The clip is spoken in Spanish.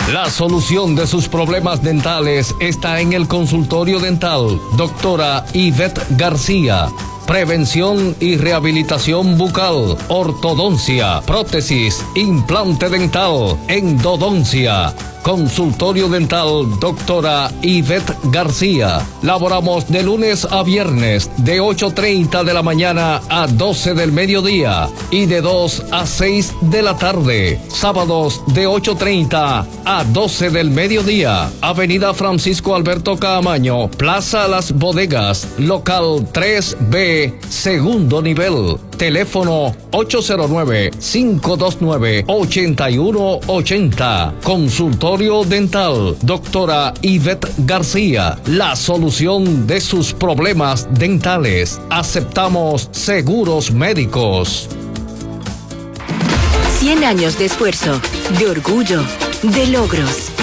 La solución de sus problemas dentales está en el consultorio dental. Doctora Ivette García. Prevención y rehabilitación bucal, ortodoncia, prótesis, implante dental, endodoncia. Consultorio dental, doctora Ivette García. Laboramos de lunes a viernes, de 8:30 de la mañana a 12 del mediodía y de 2 a 6 de la tarde. Sábados de 8:30 a 12 del mediodía. Avenida Francisco Alberto Caamaño, Plaza Las Bodegas, local 3B, segundo nivel. Teléfono 809-529-8180. Consultorio dental, doctora Ivette García. La solución de sus problemas dentales. Aceptamos seguros médicos. 100 años de esfuerzo, de orgullo, de logros.